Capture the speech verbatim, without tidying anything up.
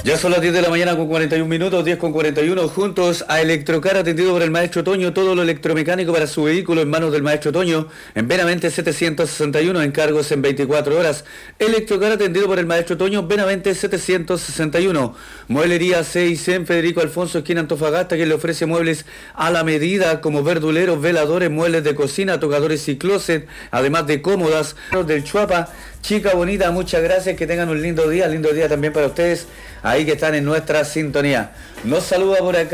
Ya son las diez de la mañana con cuarenta y un minutos, diez con cuarenta y uno, juntos a Electrocar, atendido por el maestro Toño, todo lo electromecánico para su vehículo en manos del maestro Toño, en Benavente setecientos sesenta y uno, encargos en veinticuatro horas. Electrocar, atendido por el maestro Toño, Benavente setecientos sesenta y uno. Mueblería seis en Federico Alfonso, esquina Antofagasta, que le ofrece muebles a la medida, como verduleros, veladores, muebles de cocina, tocadores y closet, además de cómodas. Del Chuapa, chica bonita, muchas gracias, que tengan un lindo día, lindo día también para ustedes, ahí que están en nuestra sintonía. Nos saluda por acá